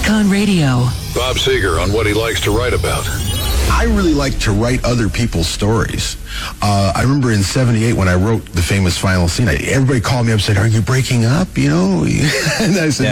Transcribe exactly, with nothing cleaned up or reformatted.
Icon Radio. Bob Seger on what he likes to write about. I really like to write other people's stories. Uh, I remember in seventy-eight when I wrote the famous final scene, I, everybody called me up and said, "Are you breaking up?" You know? And I said,